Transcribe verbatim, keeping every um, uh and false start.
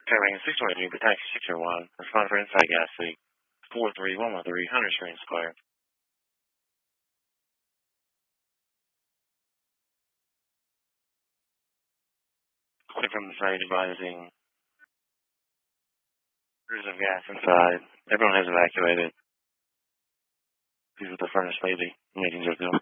Carrying six twenty-three, but taxi six oh one. Respond for inside gas leak. four three one one three, Hunter Stream Square. Clear from the site advising there's of gas inside. Everyone has evacuated. He's with the furnace lady. Meetings are good.